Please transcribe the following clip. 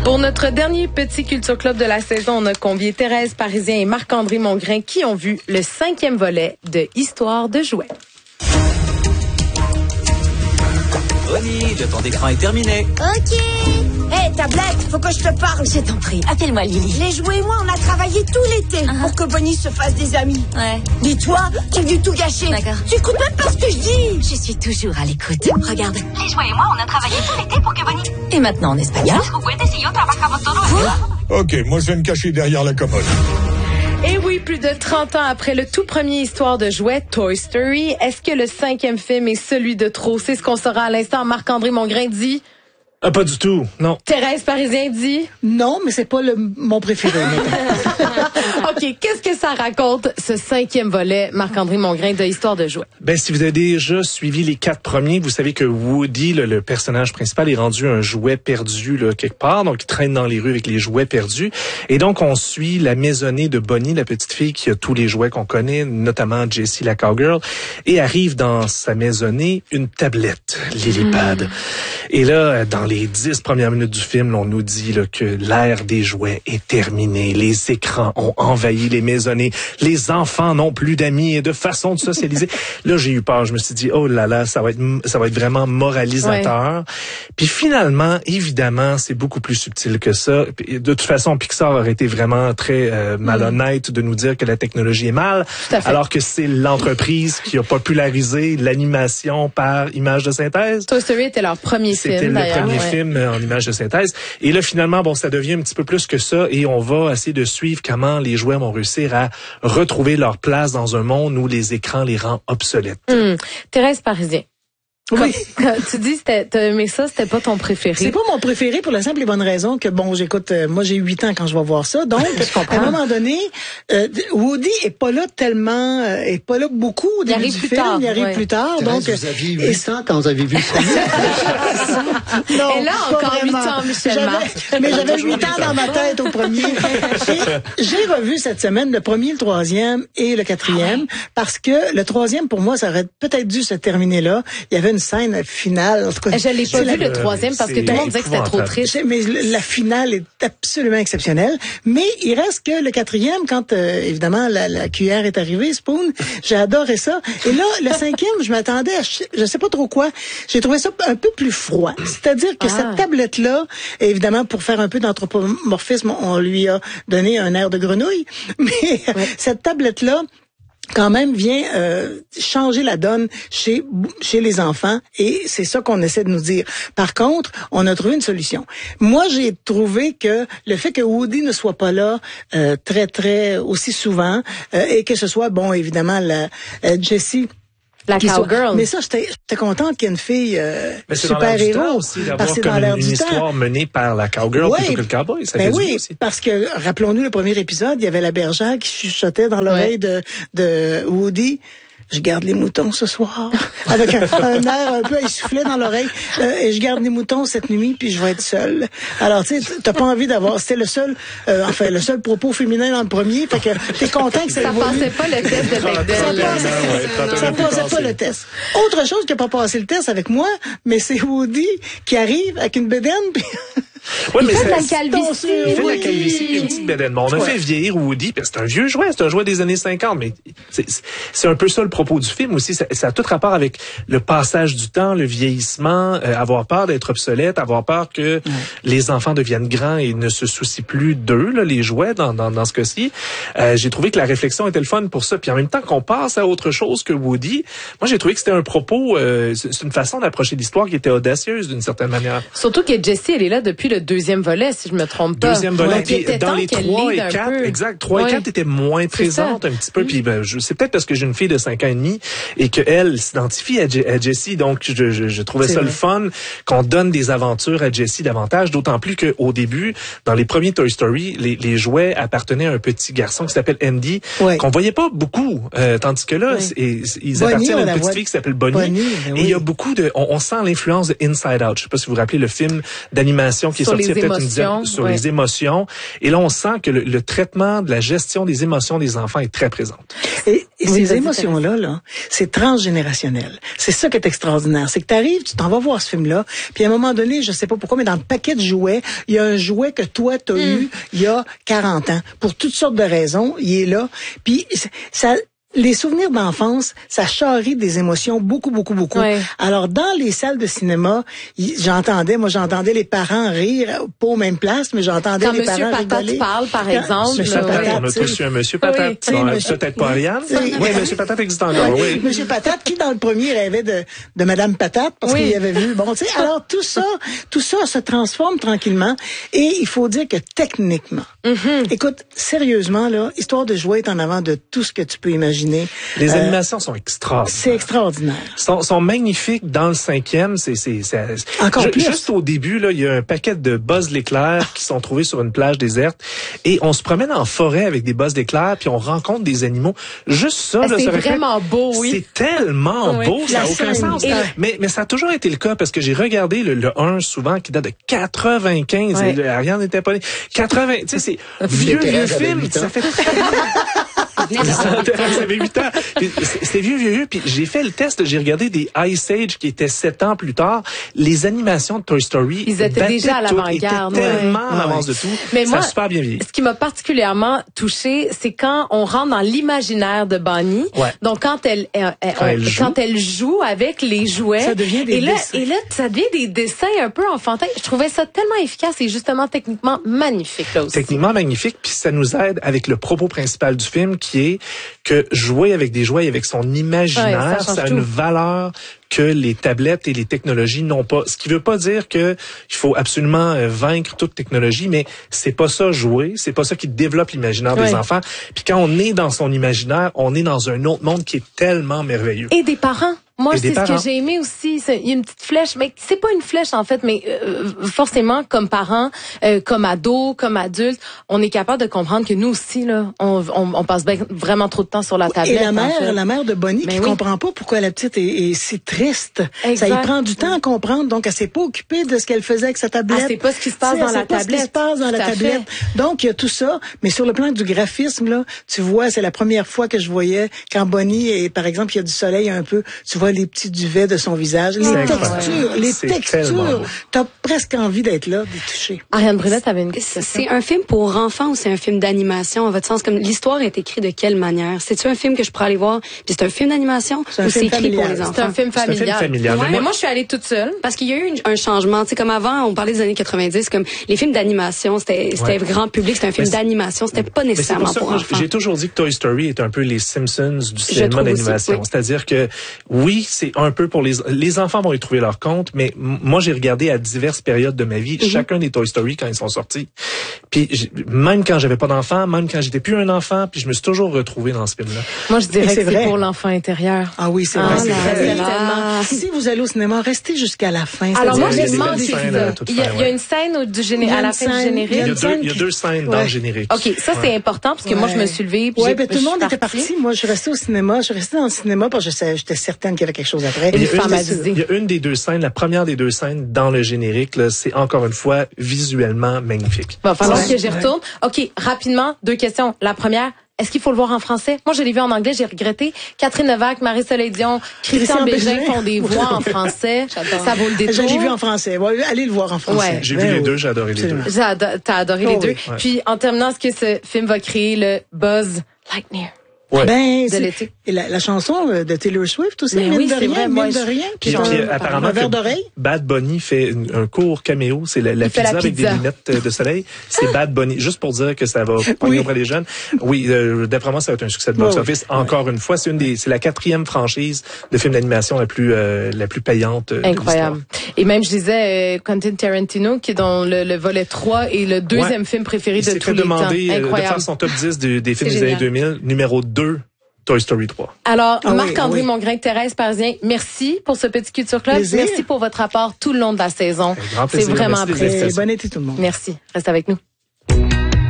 Pour notre dernier petit Culture Club de la saison, on a convié Thérèse Parisien et Marc-André Mongrain qui ont vu le 5e volet de Histoire de jouets. Bonnie, le temps d'écran est terminé. Ok. Hé, tablette, faut que je te parle. Je t'en prie, appelle-moi Lily. Les jouets et moi, on a travaillé tout l'été pour que Bonnie se fasse des amis. Ouais. Dis-toi, tu veux tout gâcher. D'accord. Tu écoutes même pas ce que je dis. Je suis toujours à l'écoute. Regarde. Les jouets et moi, on a travaillé tout l'été pour que Bonnie... Et maintenant en espagnol. Ok, moi je vais me cacher derrière la commode. Et oui, plus de 30 ans après le tout premier Histoire de jouets, Toy Story, est-ce que le 5e film est celui de trop? C'est ce qu'on saura à l'instant. Marc-André Mongrain dit... Pas du tout, non. Thérèse Parisien dit... Non, mais c'est pas mon préféré. OK, qu'est-ce que ça raconte, ce 5e volet, Marc-André Mongrain, de Histoire de jouets? Ben, si vous avez déjà suivi les 4 premiers, vous savez que Woody, le personnage principal, est rendu un jouet perdu là, quelque part. Donc, il traîne dans les rues avec les jouets perdus. Et donc, on suit la maisonnée de Bonnie, la petite fille qui a tous les jouets qu'on connaît, notamment Jessie, la cowgirl. Et arrive dans sa maisonnée une tablette, Lilypad. Et là, dans les 10 premières minutes du film, on nous dit là, que l'ère des jouets est terminée. Les écrans ont envahi les maisonnées. Les enfants n'ont plus d'amis et de façon de socialiser. Là, j'ai eu peur. Je me suis dit, oh là là, ça va être vraiment moralisateur. Ouais. Puis finalement, évidemment, c'est beaucoup plus subtil que ça. De toute façon, Pixar aurait été vraiment très malhonnête de nous dire que la technologie est mal, alors que c'est l'entreprise qui a popularisé l'animation par image de synthèse. Toy Story était leur premier film. C'était le premier film en image de synthèse. Et là, finalement, bon, ça devient un petit peu plus que ça et on va essayer de suivre comment les jouets vont réussir à retrouver leur place dans un monde où les écrans les rendent obsolètes. Thérèse Parisien. Oui. Tu dis t'as aimé ça, c'était pas ton préféré. C'est pas mon préféré pour la simple et bonne raison que bon, j'écoute moi j'ai 8 ans quand je vais voir ça. Donc à un moment donné, Woody est pas là tellement est pas là beaucoup au début du film, il arrive plus tard. Thérèse, donc vous aviez 8 ans quand vous avez vu ça. Non, et là encore 8 ans Michel Marc. Mais j'avais 8 ans dans ma tête au premier. Et j'ai revu cette semaine le premier, le troisième et le quatrième parce que le troisième pour moi ça aurait peut-être dû se terminer là. Il y avait une scène finale. En tout cas, je l'ai pas vu le troisième parce que tout le monde disait que c'était trop triste. Mais la finale est absolument exceptionnelle. Mais il reste que le quatrième, quand évidemment la cuillère est arrivée, Spoon, j'ai adoré ça. Et là, le cinquième, je m'attendais à je sais pas trop quoi. J'ai trouvé ça un peu plus froid. C'est-à-dire que cette tablette-là, évidemment, pour faire un peu d'anthropomorphisme, on lui a donné un air de grenouille. Mais cette tablette-là, quand même vient changer la donne chez les enfants et c'est ça qu'on essaie de nous dire. Par contre, on a trouvé une solution. Moi, j'ai trouvé que le fait que Woody ne soit pas là très très aussi souvent et que ce soit bon évidemment Jessie la cowgirl. Mais ça, j'étais contente qu'il y ait une fille super-héros. Parce que c'est dans l'air du temps. Une histoire menée par la cowgirl plutôt que le cowboy. Ça fait du bien aussi. Parce que, rappelons-nous, le premier épisode, il y avait la bergère qui chuchotait dans l'oreille de Woody. Je garde les moutons ce soir. Avec un air un peu essoufflé dans l'oreille. Et je garde les moutons cette nuit, puis je vais être seule. Alors, tu sais, t'as pas envie d'avoir... C'était le seul propos féminin dans le premier. Fait que t'es content que ça passait pas le test de Bechdel. Ça passait pas le test. Autre chose qui a pas passé le test avec moi, mais c'est Woody qui arrive avec une bédaine, puis... Ouais, il fait de la calvitie. Il fait de la calvitie et une petite bédaine. Bon, on a fait vieillir Woody, parce que c'est un vieux jouet, c'est un jouet des années 50, mais c'est un peu ça le propos du film aussi. Ça a tout rapport avec le passage du temps, le vieillissement, avoir peur d'être obsolète, avoir peur que les enfants deviennent grands et ne se soucient plus d'eux, là, les jouets, dans ce cas-ci. J'ai trouvé que la réflexion était le fun pour ça. Puis en même temps qu'on passe à autre chose que Woody, moi j'ai trouvé que c'était un propos, c'est une façon d'approcher l'histoire qui était audacieuse d'une certaine manière. Surtout que Jessie, elle est là depuis le deuxième volet, si je me trompe pas. Deuxième volet, puis dans les 3 et 4, exact, 3 et 4 étaient moins présentes un petit peu, puis c'est peut-être parce que j'ai une fille de 5 ans et demi et qu'elle s'identifie à Jessie, donc je trouvais ça le fun qu'on donne des aventures à Jessie davantage, d'autant plus qu'au début, dans les premiers Toy Story, les jouets appartenaient à un petit garçon qui s'appelle Andy, qu'on voyait pas beaucoup, tandis que là, ils appartiennent à une petite fille qui s'appelle Bonnie et il y a beaucoup on sent l'influence de Inside Out. Je sais pas si vous vous rappelez le film d'animation qui qui est sur sorti il y a les peut-être une dizaine, émotions, sur les émotions. Et là, on sent que le traitement de la gestion des émotions des enfants est très présent. Et ces émotions-là, là, c'est transgénérationnel. C'est ça qui est extraordinaire. C'est que t'arrives, tu t'en vas voir ce film-là, puis à un moment donné, je sais pas pourquoi, mais dans le paquet de jouets, il y a un jouet que toi, t'as eu il y a 40 ans. Pour toutes sortes de raisons, il est là. Puis ça... Les souvenirs d'enfance, ça charrie des émotions beaucoup. Ouais. Alors, dans les salles de cinéma, j'entendais les parents rire, pas aux mêmes places, mais j'entendais quand les Monsieur parents Patate rigoler. parle, par exemple. Monsieur Patate, On a tous eu un Monsieur Patate. Oui. Bon, peut-être pas Ariane. Oui, Monsieur Patate existe encore, oui. Monsieur Patate, qui dans le premier rêvait de Madame Patate, parce qu'il avait vu. Bon, tu sais, alors tout ça se transforme tranquillement. Et il faut dire que techniquement, écoute, sérieusement, là, Histoire de jouer est en avant de tout ce que tu peux imaginer. Les animations sont extraordinaires. C'est extraordinaire. Sont magnifiques dans le 5e. Encore plus. Juste au début, là, il y a un paquet de Buzz l'éclair qui sont trouvés sur une plage déserte. Et on se promène en forêt avec des Buzz l'éclair, puis on rencontre des animaux. Juste ça, là, c'est ça vraiment beau, oui. C'est tellement beau, ça n'a aucun sens. Mais ça a toujours été le cas, parce que j'ai regardé le 1 souvent, qui date de 95. Et Ariane n'était pas née. 80, tu sais, c'est vieux film. Ça fait J'avais 8 ans. C'était vieux. Puis j'ai fait le test. J'ai regardé des Ice Age qui étaient 7 ans plus tard. Les animations de Toy Story. Ils étaient déjà à l'avant-garde. Ils étaient tellement en avance de tout. Mais ça moi, a super bien vieilli. Ce qui m'a particulièrement touchée, c'est quand on rentre dans l'imaginaire de Bonnie. Ouais. Donc quand elle joue avec les jouets. Ça devient des dessins. Et là, ça devient des dessins un peu enfantins. Je trouvais ça tellement efficace et justement techniquement magnifique là aussi. Techniquement magnifique, puis ça nous aide avec le propos principal du film qui est que jouer avec des jouets, avec son imaginaire, ça a une valeur que les tablettes et les technologies n'ont pas. Ce qui veut pas dire que il faut absolument vaincre toute technologie, mais c'est pas ça jouer, c'est pas ça qui développe l'imaginaire des enfants. Puis quand on est dans son imaginaire, on est dans un autre monde qui est tellement merveilleux. Et des parents. Moi, c'est ce que j'ai aimé aussi. Il y a une petite flèche, mais c'est pas une flèche en fait, mais forcément, comme parents, comme ados, comme adultes, on est capable de comprendre que nous aussi, là, on passe vraiment trop de temps sur la tablette. Et la mère de Bonnie qui comprend pas pourquoi la petite est si triste. Exact. Ça y prend du temps à comprendre, donc elle s'est pas occupée de ce qu'elle faisait avec sa tablette. Elle sait pas ce qui se passe dans la tablette. Ce qui se passe dans la tablette. Donc il y a tout ça, mais sur le plan du graphisme là, tu vois, c'est la première fois que je voyais quand Bonnie et par exemple il y a du soleil un peu, tu vois les petits duvets de son visage, les textures, t'as presque envie d'être là, de toucher. Ariane Brunette avait une question. C'est un film pour enfants ou c'est un film d'animation, à votre sens? Comme l'histoire est écrite de quelle manière? C'est-tu un film que je pourrais aller voir, puis c'est un film d'animation ou c'est écrit pour les enfants? C'est un film familial. Ouais, mais moi, je suis allée toute seule. Parce qu'il y a eu un changement. Tu sais, comme avant, on parlait des années 90, comme les films d'animation, c'était grand public, c'était un film d'animation, c'était pas nécessairement pour enfants. J'ai toujours dit que Toy Story est un peu les Simpsons du cinéma d'animation. Oui. C'est-à-dire que, oui, c'est un peu pour les enfants vont y trouver leur compte, mais moi, j'ai regardé à diverses périodes de ma vie, chacun des Toy Story quand ils sont sortis. Puis, même quand j'avais pas d'enfant, même quand j'étais plus un enfant, puis je me suis toujours retrouvé dans ce film-là. Moi, je dirais que c'est pour l'enfant intérieur. Ah oui, c'est vrai. Si vous allez au cinéma, restez jusqu'à la fin. Alors moi, je demande il y a une scène à la fin du générique. Il y a 2 scènes dans le générique. OK, ça c'est important parce que moi je me suis levée puis tout le monde était parti. Moi, je suis restée au cinéma, dans le cinéma parce que j'étais certaine qu'il y avait quelque chose après. Il y a une des 2 scènes, la première des 2 scènes dans le générique, là, c'est encore une fois visuellement magnifique. Va falloir que j'y retourne. OK, rapidement, 2 questions. La première, est-ce qu'il faut le voir en français? Moi, je l'ai vu en anglais, j'ai regretté. Catherine Levac, Marie-Soleil Dion, Christian Bégin font des voix en français. Ça vaut le détour. Je l'ai vu en français. Ouais, allez le voir en français. Ouais. J'ai vu les 2, j'ai adoré les 2. T'as adoré les 2. Ouais. Puis, en terminant, est-ce que ce film va créer le Buzz Lightyear? Ouais. De l'été. Et la chanson de Taylor Swift aussi, mine de rien. Puis apparemment, un verre d'oreille. Bad Bunny fait un court caméo. C'est la pizza avec des lunettes de soleil. C'est Bad Bunny. Juste pour dire que ça va pogner auprès des jeunes. Oui, d'après moi, ça va être un succès de box-office. Encore une fois, c'est la 4e franchise de films d'animation la plus payante. Incroyable. Et même, je disais, Quentin Tarantino, qui est dans le volet 3 et le 2e film préféré de tous les temps. Il s'est fait demander de faire son top 10 des films des années 2000, numéro 2. Toy Story 3. Alors, Marc-André Mongrain, Thérèse Parisien, merci pour ce petit Culture Club. Merci pour votre rapport tout le long de la saison. C'est vraiment apprécié. Bon été tout le monde. Merci. Reste avec nous.